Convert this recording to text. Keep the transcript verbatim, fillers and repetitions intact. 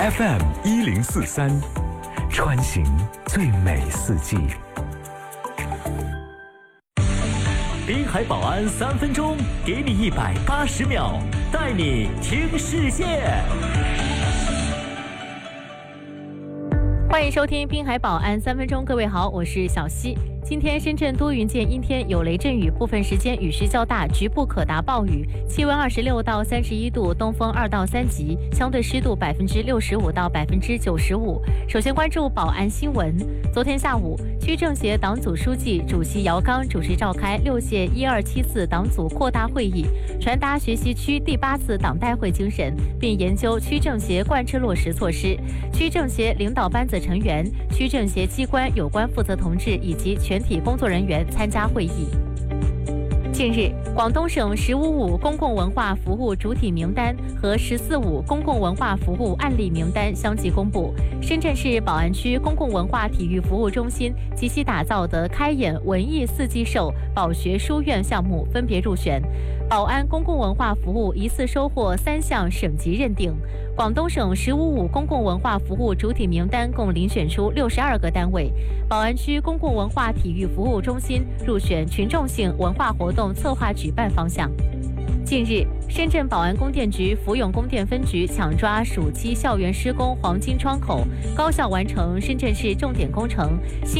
F M 一零四三，穿行最美四季。滨海保安三分钟，给你一百八十秒，带你听世界。 欢迎收听滨海保安三分钟，各位好，我是小溪。今天深圳多云见阴天，有雷阵雨，部分时间雨势较大，局部可达暴雨。气温二十六到三十一度，东风二到三级，相对湿度百分之六十五到百分之九十五。首先关注保安新闻。昨天下午，区政协党组书记、主席姚刚主持召开六届一二七次党组扩大会议，传达学习区第八次党代会精神，并研究区政协贯彻落实措施。区政协领导班子成员、区政协机关有关负责同志以及全体工作人员参加会议。近日，广东省“十五五”公共文化服务主体名单和“十四五”公共文化服务案例名单相继公布。深圳市宝安区公共文化体育服务中心及其打造的开眼文艺四季寿宝学书院项目分别入选。宝安公共文化服务一次收获三项省级认定。广东省“十五五”公共文化服务主体名单共遴选出六十二个单位。宝安区公共文化体育服务中心入选群众性文化活动策划举办方向。近日，深圳宝安供电局福永供电分局抢抓暑期校园施工黄金窗口，高效完成深圳市重点工程